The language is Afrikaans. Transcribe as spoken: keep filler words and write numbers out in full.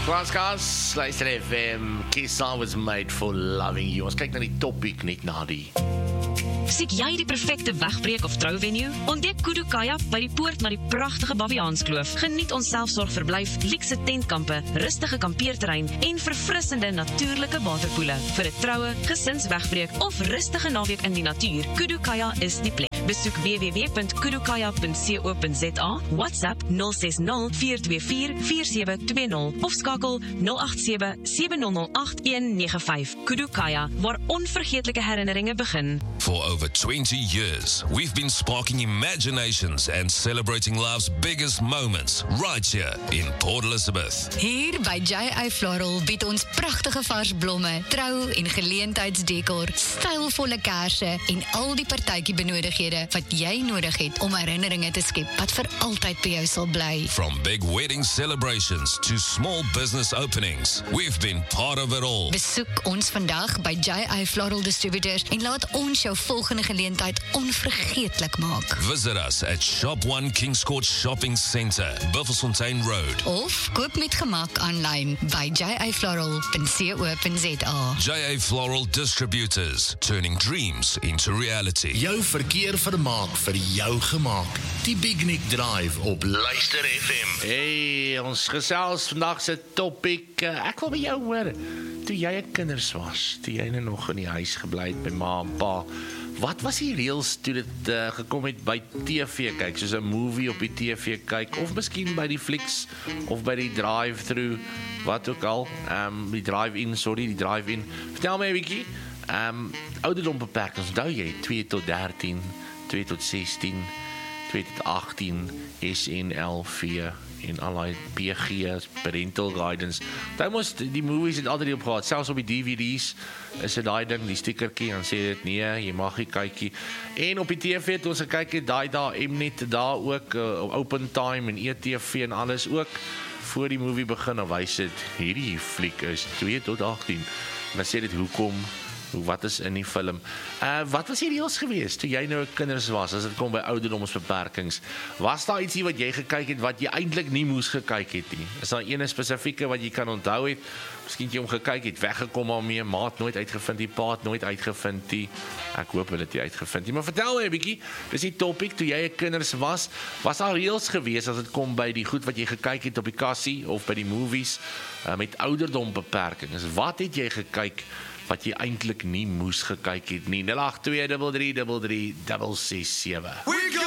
Klaskas, luister F M, Kiss I was made for loving you. Ons kyk na die topic, net na die. Siek jy die perfekte wegbreek of trouvenue? Ontdek Kudu Kayak by die poort na die pragtige Baviaanskloof. Geniet ons selfsorgverblyf, luukse tentkampe, rustige kampeerterrein en verfrissende natuurlike waterpoele. Vir 'n troue, gesinswegbreek of rustige naweek in die natuur, Kudu Kayak is die plek. Besoek w w w punt kudukayak punt co punt za, WhatsApp nul ses nul vier twee vier vier sewe twee nul of skakel nul agt sewe sewe nul nul agt een nege vyf. Kudu Kayak, waar onvergeetlike herinneringe begin. For over twenty years, we've been sparking imaginations and celebrating life's biggest moments right here in Port Elizabeth. Hier by J A Floral bied ons pragtige vars blomme, trou- en geleentheidsdekor, stylvolle kersse en al die partytjie benodighede wat jy nodig het om herinneringe te skep wat vir altyd by jou sal bly. From big wedding celebrations to small business openings, we've been part of it all. Besoek ons vandag by J A Floral Distributors en laat ons jou volgende geleentheid onvergeetlik maak. Visit us at Shop one Kings Court Shopping Centre, Buffelsfontein Road. Of koop met gemak aanlyn by j a floral punt co punt za. J A Floral Distributors, turning dreams into reality. Jou verkeer vermaak vir jou gemaak. Die Big Nick Drive op Luister F M. Hey, ons gesels vandag se topic. Uh, ek wil by jou hoor. Toe jy 'n kinders was, toe jy nou nog in die huis gebly het by ma en pa, wat was die reëls toe dit uh, gekom het by T V kyk, soos 'n movie op die T V kyk, of miskien by die flieks, of by die drive-through, wat ook al, um, die drive-in, sorry, die drive-in. Vertel my 'n bietjie, um, ouderdombeperkings, onthou jy, twee tot dertien, twee tot sestien, twee tot agttien, S N L V, en allerlei P G, parental guidance. Daar moes die movies het altyd op gehad, selfs op die D V D's is dit daai ding, die stickertjie, dan sê dit nee, jy mag nie kykie. En op die T V het ons gekyk het, daai daar Mnet daar ook, uh, Open Time en E T V en alles ook, voor die movie begin, dan wys dit, hierdie fliek is twee tot agttien. En dan sê dit hoekom, wat is in die film. Uh, wat was die reëls gewees toe jy nou 'n kinders was, as dit kom by ouderdomsbeperkings? Was daar ietsie wat jy gekyk het, wat jy eintlik nie moes gekyk het nie? Is daar ene spesifieke wat jy kan onthou het? Miskien jy hom gekyk het, weggekom al mee, maat nooit uitgevind, die paat nooit uitgevind, die, ek hoop hulle het die uitgevind nie, maar vertel my 'n bietjie, dis die topic, toe jy 'n kinders was, was daar reëls gewees, as dit kom by die goed wat jy gekyk het op die kassie, of by die movies, uh, met ouderdombeperkings? Wat het jy gekyk, wat jy eintlik nie moes gekyk het nie? nul agt twee drie drie drie drie ses ses sewe.